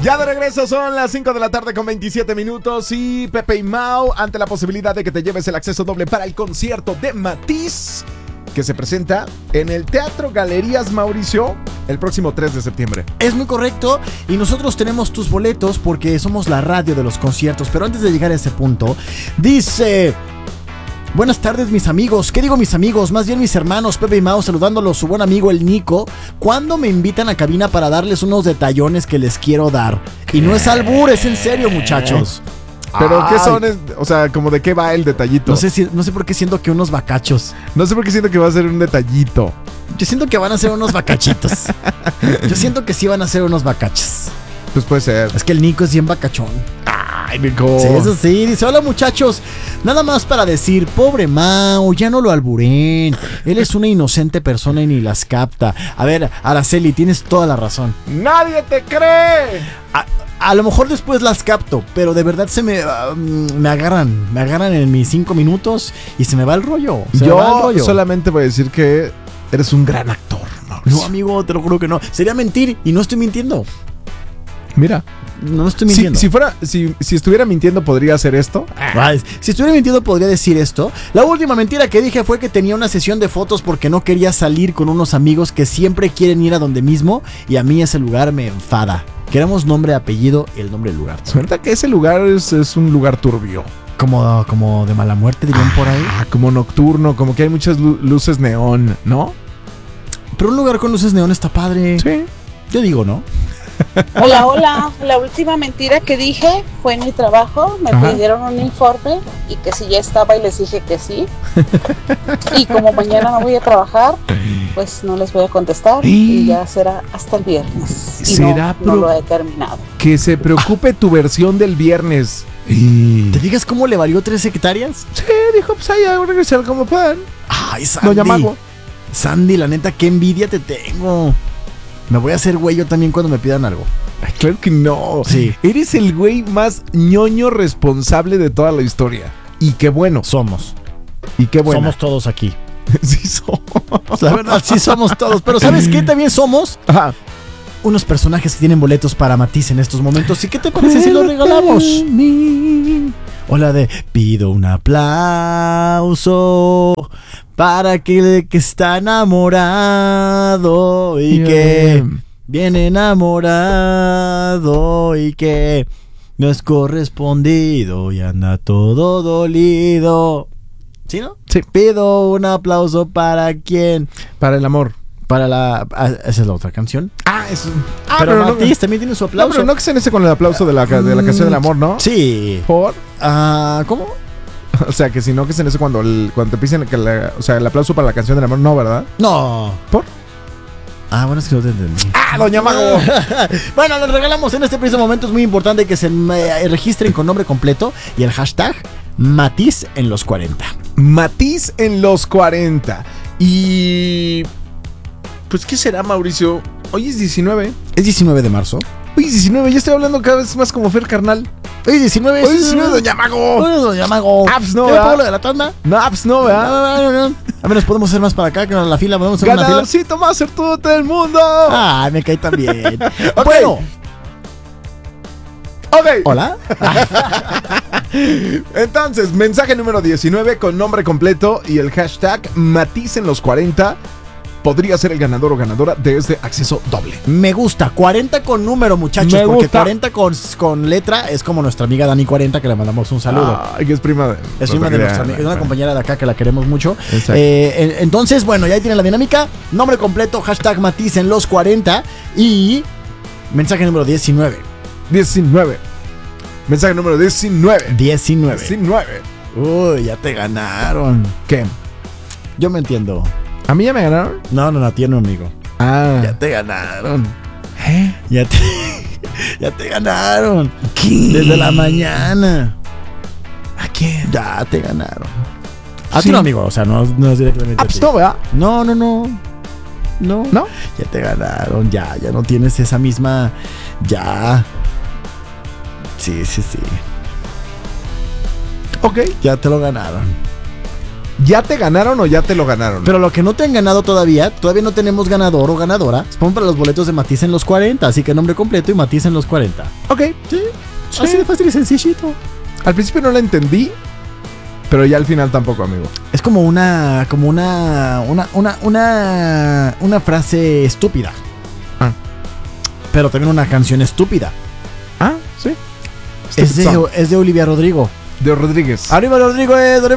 Ya de regreso, son las 5 de la tarde con 27 minutos y Pepe y Mau, ante la posibilidad de que te lleves el acceso doble para el concierto de Matiz, que se presenta en el Teatro Galerías Mauricio el próximo 3 de septiembre. Es muy correcto, y nosotros tenemos tus boletos porque somos la radio de los conciertos. Pero antes de llegar a ese punto, dice... Buenas tardes, mis amigos. ¿Qué digo mis amigos? Más bien mis hermanos, Pepe y Mau, saludándolos, su buen amigo el Nico. ¿Cuándo me invitan a cabina para darles unos detallones que les quiero dar? Y no es albur, es en serio, muchachos. ¿Pero qué son? O sea, ¿como de qué va el detallito? No sé por qué siento que unos bacachos. No sé por qué siento que va a ser un detallito. Yo siento que van a ser unos bacachitos. Yo siento que sí van a ser unos bacachos. Pues puede ser. Es que el Nico es bien bacachón. Ay, Nico. Sí, eso sí. Dice, hola muchachos. Nada más para decir, pobre Mau, ya no lo alburen. Él es una inocente persona y ni las capta. A ver, Araceli, tienes toda la razón. ¡Nadie te cree! A lo mejor después las capto, pero de verdad me agarran en mis 5 minutos y se me va el rollo. Yo solamente voy a decir que eres un gran actor, Mauricio. No, amigo, te lo juro que no. Sería mentir y no estoy mintiendo. Mira. No estoy mintiendo. Si estuviera mintiendo, ¿podría hacer esto? Si estuviera mintiendo, podría decir esto. La última mentira que dije fue que tenía una sesión de fotos porque no quería salir con unos amigos que siempre quieren ir a donde mismo, y a mí ese lugar me enfada. Queremos nombre, apellido, el nombre del lugar. Suelta que ese lugar es un lugar turbio. Como de mala muerte, dirían por ahí. Como nocturno, como que hay muchas luces neón, ¿no? Pero un lugar con luces neón está padre. Sí. Yo digo, ¿no? Hola. La última mentira que dije fue en mi trabajo. Me pidieron un informe y que si ya estaba, y les dije que sí. Y como mañana no voy a trabajar, pues no les voy a contestar y ya será hasta el viernes. Y no lo he terminado. Que se preocupe tu versión del viernes. ¿Te fijas cómo le valió 3 hectáreas? Sí, dijo, pues ahí a regresar como puedan. Ay, Sandy. Doña Mago. Sandy, la neta, qué envidia te tengo. Me voy a hacer güey yo también cuando me pidan algo. Ay, claro que no. Sí. Eres el güey más ñoño responsable de toda la historia. Y qué bueno. Somos. Y qué bueno. Somos todos aquí. Sí somos. La verdad, sí somos todos. Pero ¿sabes qué? También somos unos personajes que tienen boletos para Matiz en estos momentos. ¿Y qué te parece si los regalamos? Hola de pido un aplauso para aquel que está enamorado y que viene enamorado y que no es correspondido y anda todo dolido. ¿Sí, no? Sí. Pido un aplauso para quien. Para el amor. Esa es la otra canción. Eso. Pero Matiz también tiene su aplauso. No, pero no que se ese con el aplauso de la canción del amor, ¿no? Sí. ¿Por? ¿Cómo? O sea, que si no que se ese cuando te pisen el aplauso para la canción del amor, ¿no, verdad? No. ¿Por? Bueno, es que no te entendí. Doña Mago. Bueno, les regalamos en este preciso momento. Es muy importante que se registren con nombre completo y el hashtag Matiz en los 40. Matiz en los 40. Y... pues, ¿qué será, Mauricio? Hoy es 19. Es 19 de marzo. Hoy es 19, ya estoy hablando cada vez más como Fer, carnal. Hoy es 19. Hoy es 19, Doña Mago. Hoy es Doña Mago. Apps no, ¿Ya ¿verdad? pongo lo de la tanda? No, apps no, ¿verdad? No. A ver, nos podemos hacer más para acá, que la fila. Podemos hacer una fila. Ganadorcito más certudo del mundo. Me cae tan bien. Okay. Bueno. Ok. ¿Hola? Entonces, mensaje número 19 con nombre completo y el hashtag Matiz en los 40 podría ser el ganador o ganadora de este acceso doble. Me gusta. 40 con número, muchachos. Me porque gusta. 40 con letra es como nuestra amiga Dani 40, que le mandamos un saludo. Ay, que es prima de... Es una de nuestra amiga, es una compañera de acá que la queremos mucho. Exacto. Entonces, bueno, ya tienen la dinámica. Nombre completo, hashtag Matiz en los 40 y mensaje número 19. 19. Mensaje número 19. 19. Uy, ya te ganaron. ¿Qué? Yo me entiendo. ¿A mí ya me ganaron? No, a ti no, amigo. Ya te ganaron. Ya te ganaron. ¿Qué? Desde la mañana. ¿A quién? Ya te ganaron. A Sí. ti no, amigo. O sea, no es directamente a ti. No, ¿verdad? No. ¿No? Ya te ganaron. Ya no tienes esa misma. Ya. Sí. Ok. Ya te lo ganaron. ¿Ya te ganaron o ya te lo ganaron? Pero lo que no te han ganado todavía no tenemos ganador o ganadora. Pon para los boletos de Matiz en los 40. Así que nombre completo y Matiz en los 40. Ok. Sí. Así de fácil y sencillito. Al principio no la entendí, pero ya al final tampoco, amigo. Es como una frase estúpida. Ah. Pero también una canción estúpida. Ah, sí. Es de Olivia Rodrigo. De Rodríguez. Arriba Rodrigo,